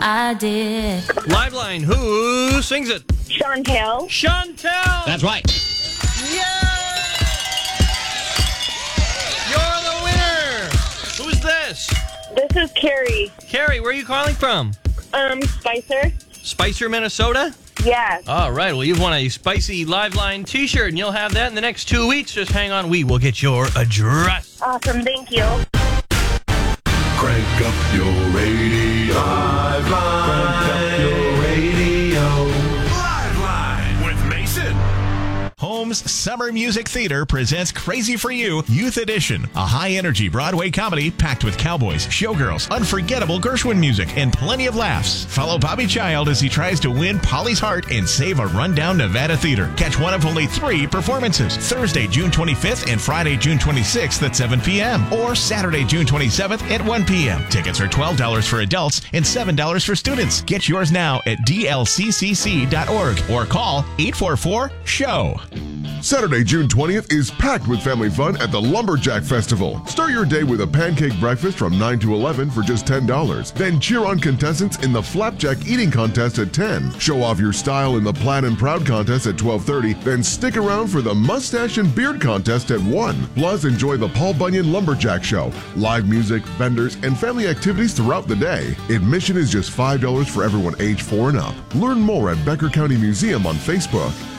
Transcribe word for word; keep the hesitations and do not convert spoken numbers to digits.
I did. Liveline, who sings it? Chantel. Chantel! That's right. Yeah! You're the winner! Who's this? This is Carrie. Carrie, where are you calling from? Um, Spicer. Spicer, Minnesota? Yes. All right, well, you've won a spicy Liveline t-shirt, and you'll have that in the next two weeks. Just hang on, we will get your address. Awesome, thank you. Crank up your radio. Liveline. Crank up your radio. Liveline with Mason. Holmes Summer Music Theater presents Crazy for You Youth Edition, a high-energy Broadway comedy packed with cowboys, showgirls, unforgettable Gershwin music, and plenty of laughs. Follow Bobby Child as he tries to win Polly's heart and save a rundown Nevada theater. Catch one of only three performances, Thursday, June twenty-fifth and Friday, June twenty-sixth at seven p.m. or Saturday, June twenty-seventh at one p.m. Tickets are twelve dollars for adults and seven dollars for students. Get yours now at d l c c c dot org or call eight four four, S H O W. Saturday, June twentieth is packed with family fun at the Lumberjack Festival. Start your day with a pancake breakfast from nine to eleven for just ten dollars. Then cheer on contestants in the Flapjack Eating Contest at ten. Show off your style in the Plaid and Proud Contest at twelve thirty. Then stick around for the Mustache and Beard Contest at one. Plus, enjoy the Paul Bunyan Lumberjack Show, live music, vendors, and family activities throughout the day. Admission is just five dollars for everyone age four and up. Learn more at Becker County Museum on Facebook.